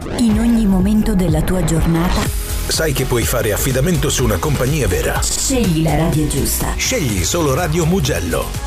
In ogni momento della tua giornata sai che puoi fare affidamento su una compagnia vera. scegli la radio giusta. Scegli solo Radio Mugello.